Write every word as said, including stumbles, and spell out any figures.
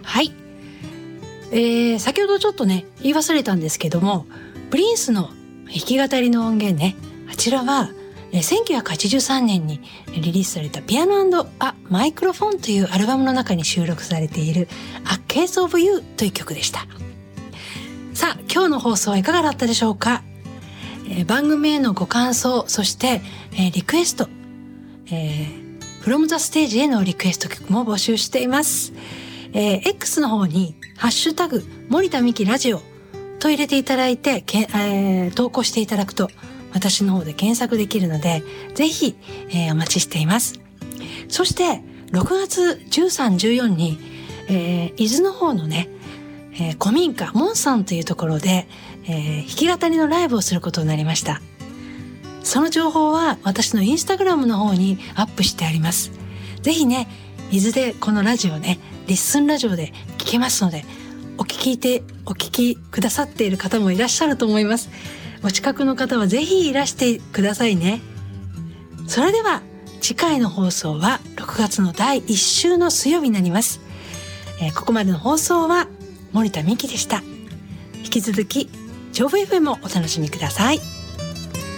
はい、えー、先ほどちょっとね言い忘れたんですけども、プリンスの弾き語りの音源ね、あちらはせんきゅうひゃくはちじゅうさんねんにリリースされたピアノ&ア・マイクロフォンというアルバムの中に収録されている A Case of You という曲でした。さあ、今日の放送はいかがだったでしょうか。えー、番組へのご感想、そして、えー、リクエスト、えー、From the Stage へのリクエスト曲も募集しています。えー、X の方にハッシュタグ森田美希ラジオと入れていただいて、け、えー、投稿していただくと私の方で検索できるので、ぜひ、えー、お待ちしています。そしてろくがつじゅうさん、じゅうよっかに、えー、伊豆の方のね、えー、古民家モンさんというところで、えー、弾き語りのライブをすることになりました。その情報は私のインスタグラムの方にアップしてあります。ぜひね、伊豆でこのラジオね、リッスンラジオで聞けますので、お聞きてお聞きくださっている方もいらっしゃると思います。お近くの方はぜひいらしてくださいね。それでは次回の放送はろくがつのだいいっ週の水曜日になります。えー、ここまでの放送は森田美希でした。引き続き調布 エフエム をお楽しみください。